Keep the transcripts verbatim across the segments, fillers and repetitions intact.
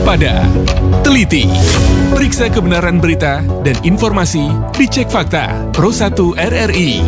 waspada, teliti, periksa kebenaran berita dan informasi dicek fakta Pro satu R R I.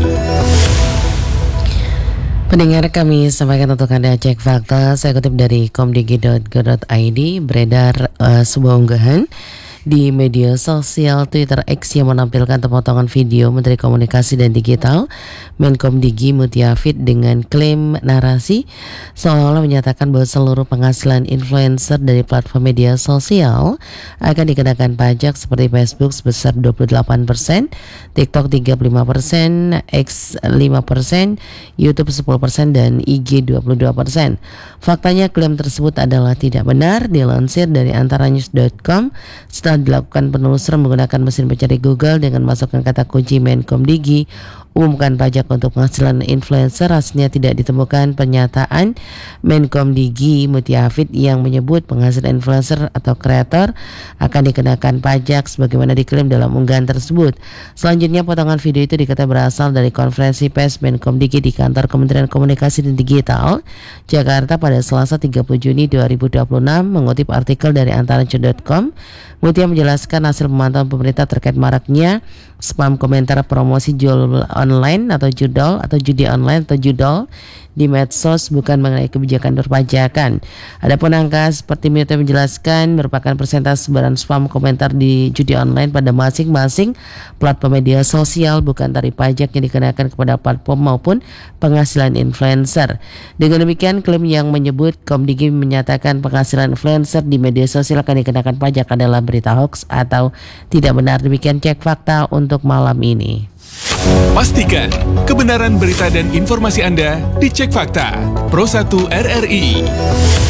Pendengar, kami sampaikan untuk Anda cek fakta. Saya kutip dari komdigi titik go titik i d, beredar uh, sebuah unggahan di media sosial Twitter X yang menampilkan pemotongan video Menteri Komunikasi dan Digital Menkom Digi Mutia Fit dengan klaim narasi seolah-olah menyatakan bahwa seluruh penghasilan influencer dari platform media sosial akan dikenakan pajak seperti Facebook sebesar dua puluh delapan persen, TikTok tiga puluh lima persen, X lima persen, YouTube sepuluh persen, dan I G dua puluh dua persen. Faktanya klaim tersebut adalah tidak benar, dilansir dari antaranews dot com. Setelah dilakukan penelusuran menggunakan mesin pencari Google dengan masukkan kata kunci Menkom Digi umumkan pajak untuk penghasilan influencer, hasilnya tidak ditemukan pernyataan Menkom Digi Mutia Fit yang menyebut penghasilan influencer atau kreator akan dikenakan pajak sebagaimana diklaim dalam unggahan tersebut. Selanjutnya, potongan video itu diketahui berasal dari konferensi pers Menkom Digi di kantor Kementerian Komunikasi dan Digital Jakarta pada Selasa tiga puluh Juni dua ribu dua puluh enam. Mengutip artikel dari antaranews dot com, Mutia menjelaskan hasil pemantauan pemerintah terkait maraknya spam komentar promosi jual online atau judol atau judi online atau judol di medsos bukan mengenai kebijakan perpajakan. Adapun angka seperti Mutia menjelaskan merupakan persentase sebaran spam komentar di judi online pada masing-masing platform media sosial, bukan tarif pajak yang dikenakan kepada platform maupun penghasilan influencer. Dengan demikian, klaim yang menyebut Komdigi menyatakan penghasilan influencer di media sosial akan dikenakan pajak adalah berita hoax atau tidak benar. Demikian cek fakta untuk malam ini. Pastikan kebenaran berita dan informasi Anda dicek fakta Pro satu R R I.